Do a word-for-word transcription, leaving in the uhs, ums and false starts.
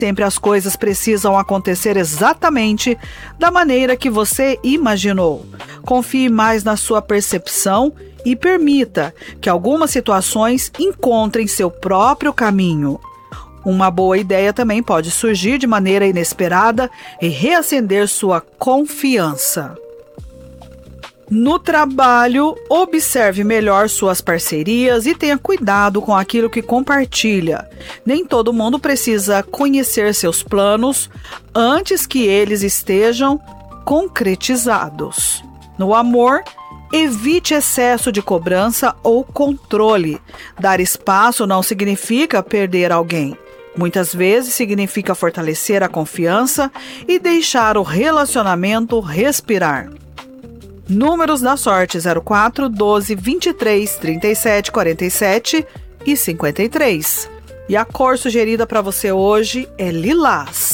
sempre as coisas precisam acontecer exatamente da maneira que você imaginou. Confie mais na sua percepção e permita que algumas situações encontrem seu próprio caminho. Uma boa ideia também pode surgir de maneira inesperada e reacender sua confiança. No trabalho, observe melhor suas parcerias e tenha cuidado com aquilo que compartilha. Nem todo mundo precisa conhecer seus planos antes que eles estejam concretizados. No amor, evite excesso de cobrança ou controle. Dar espaço não significa perder alguém. Muitas vezes significa fortalecer a confiança e deixar o relacionamento respirar. Números da sorte: zero quatro, doze, vinte e três, trinta e sete, quarenta e sete e cinquenta e três. E a cor sugerida para você hoje é lilás.